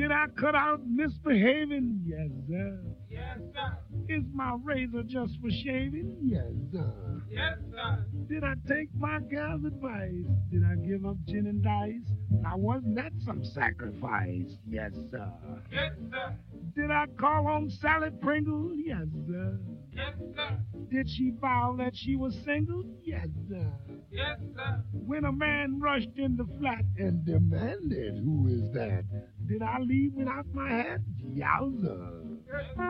Did I cut out misbehaving? Yes, sir. Yes, sir. Is my razor just for shaving? Yes, sir. Yes, sir. Did I take my gal's advice? Did I give up gin and dice? Now wasn't that some sacrifice? Yes, sir. Yes, sir. Did I call on Sally Pringle? Yes, sir. Yes, sir. Did she vow that she was single? Yes, sir. Yes, sir. When a man rushed in the flat and demanded, who is that? Did I leave without my hat? Yowza. Yes,